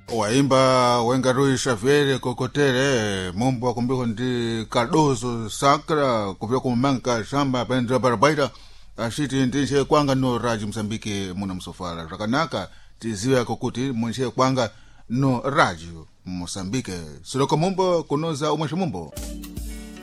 waimba wengarui Xavier Kokotere mombo akumbiko ndi Cardoso Sacra kupya kumanka shamba pendra barabaira ashiti ndinche kwanga no raji Msambiki muna msofala rakanaka tiziwe kokuti munche kwanga no raji Mosambike siloko mumbo kunoza umweshe mumbo